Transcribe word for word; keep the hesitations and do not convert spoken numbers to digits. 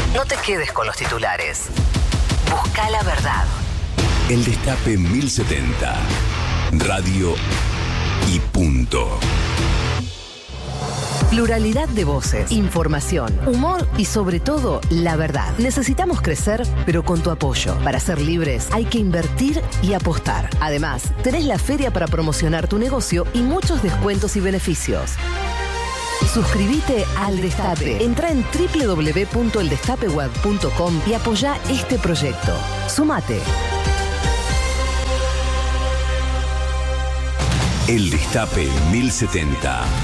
No te quedes con los titulares. Busca la verdad. El Destape mil setenta. Radio y punto. Pluralidad de voces, información, humor y sobre todo la verdad. Necesitamos crecer, pero con tu apoyo. Para ser libres hay que invertir y apostar. Además, tenés la feria para promocionar tu negocio y muchos descuentos y beneficios. Suscríbete al Destape. Entra en doble u doble u doble u punto el destape web punto com y apoya este proyecto. Sumate. El Destape mil setenta.